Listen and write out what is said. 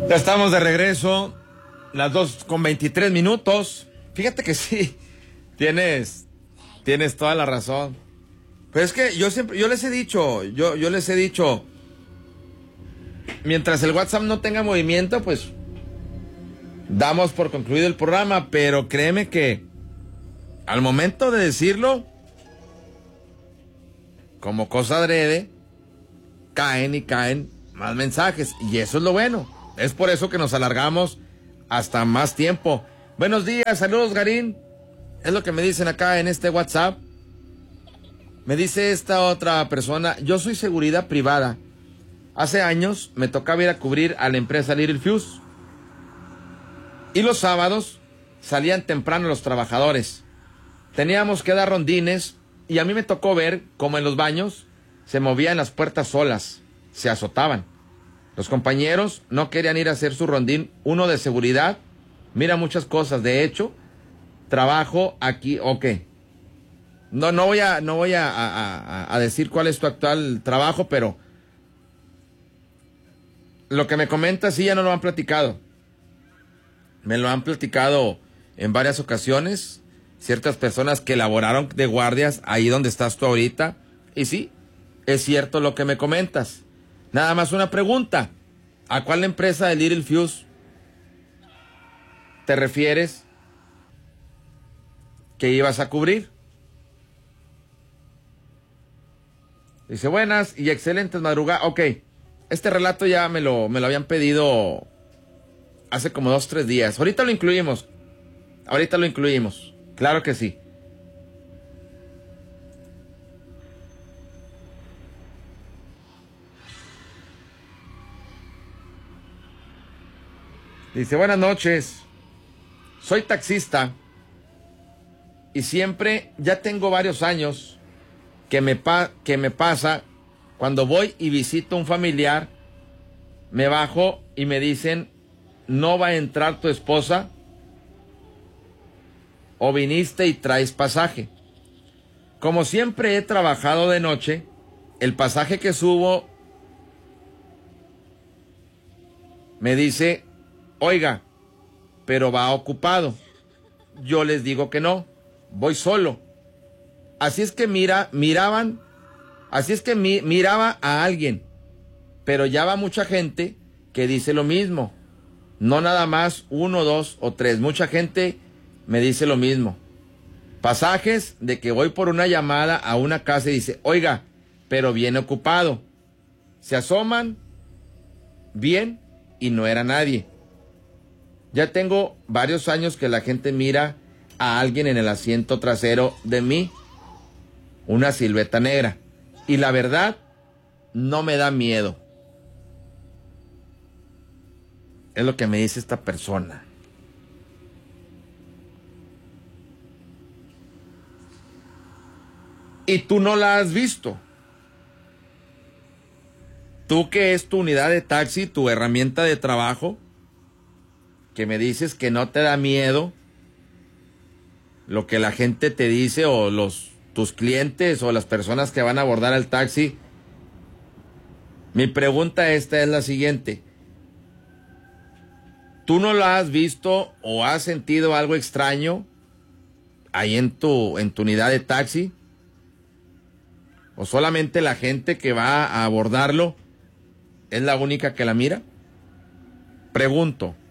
Ya estamos de regreso, las 2:23. Fíjate que sí, tienes toda la razón. Pero es que yo les he dicho, mientras el WhatsApp no tenga movimiento, pues damos por concluido el programa, pero créeme que al momento de decirlo, como cosa adrede, caen más mensajes, y eso es lo bueno. Es por eso que nos alargamos hasta más tiempo. Buenos días, saludos, Garín. Es lo que me dicen acá en este WhatsApp. Me dice esta otra persona: yo soy seguridad privada. Hace años me tocaba ir a cubrir a la empresa Little Fuse. Y los sábados salían temprano los trabajadores. Teníamos que dar rondines y a mí me tocó ver cómo en los baños se movían las puertas solas, se azotaban. Los compañeros no querían ir a hacer su rondín. Uno de seguridad mira muchas cosas. De hecho, trabajo aquí, ok. No voy a decir cuál es tu actual trabajo, pero lo que me comentas sí ya no lo han platicado. Me lo han platicado en varias ocasiones. Ciertas personas que laboraron de guardias ahí donde estás tú ahorita. Y sí, es cierto lo que me comentas. Nada más una pregunta: ¿a cuál empresa de Little Fuse te refieres que ibas a cubrir? Dice: buenas y excelentes madrugadas. Ok, este relato ya me lo habían pedido hace como 2-3 días. Ahorita lo incluimos. Claro que sí. Dice: buenas noches. Soy taxista y siempre, ya tengo varios años que me pasa cuando voy y visito a un familiar, me bajo y me dicen: no va a entrar tu esposa, o viniste y traes pasaje. Como siempre he trabajado de noche, el pasaje que subo me dice: oiga, pero va ocupado. Yo les digo que no, voy solo. Así es que miraba a alguien, pero ya va mucha gente que dice lo mismo. No nada más 1, 2 o 3, mucha gente me dice lo mismo. Pasajes de que voy por una llamada a una casa y dice: oiga, pero viene ocupado. Se asoman bien y no era nadie. Ya tengo varios años que la gente mira a alguien en el asiento trasero de mí, una silueta negra, y la verdad no me da miedo. Es lo que me dice esta persona. Y tú no la has visto. Tú, que es tu unidad de taxi, tu herramienta de trabajo, que me dices que no te da miedo lo que la gente te dice, o tus clientes o las personas que van a abordar el taxi. Mi pregunta esta es la siguiente: ¿tú no la has visto o has sentido algo extraño ahí en tu unidad de taxi? ¿O solamente la gente que va a abordarlo es la única que la mira? Pregunto.